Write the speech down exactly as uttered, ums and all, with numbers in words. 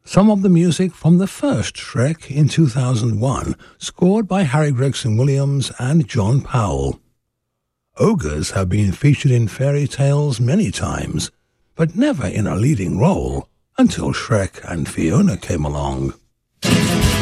some of the music from the first Shrek in two thousand one, scored by Harry Gregson Williams and John Powell. Ogres have been featured in fairy tales many times, but never in a leading role until Shrek and Fiona came along.